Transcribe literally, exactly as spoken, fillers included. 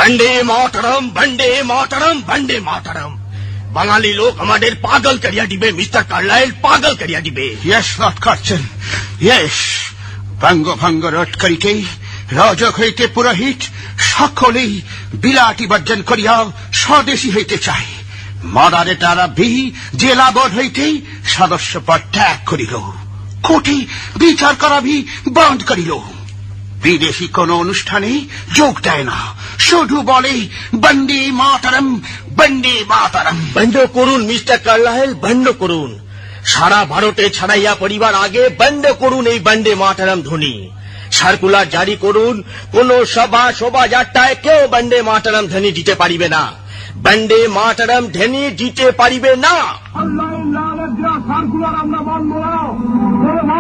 বন্দে মাতরম, বন্দে মাতরম, বন্দে মাতরম। বাঙালি লোক আমাদের পাগল করিয়া দিবে মিস্টার কার্লাইল, পাগল করিয়া দিবে। Yes Lord Curzon, yes. বঙ্গভঙ্গ রোধ করিতে রাজক হইতে পুরোহিত সকলেই বিলাটি বর্জন করিয়া স্বদেশী হইতে চায়। মরারে তারা বি জেলা বোর্ড হইতে সদস্য পদ ত্যাগ করিল, কোটি বিচার করা ভি বন্ধ করিল। বিদেশি কোন অনুষ্ঠানে যোগ দেয় না, শুধু বলে বন্দে মাতরম, বন্দে মাতরম। বন্ধ করুন মিস্টার কার্লাইল, বন্ধ করুন। সারা ভারতে ছড়াইয়া পড়িবার আগে বন্ধ করুন এই বন্দে মাতরম ধ্বনি। সার্কুলার জারি করুন, কোন সভা শোভাযাত্রায় কেউ বন্দে মাতরম ধ্বনি দিতে পারিবে না, বন্দে মাতরম ধ্বনি দিতে পারিবে না। সার্কুলার আমরা মানব না।